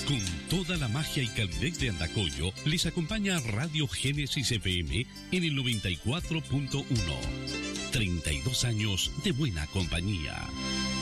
Con toda la magia y calidez de Andacollo, les acompaña Radio Génesis FM en el 94.1. 32 años de buena compañía.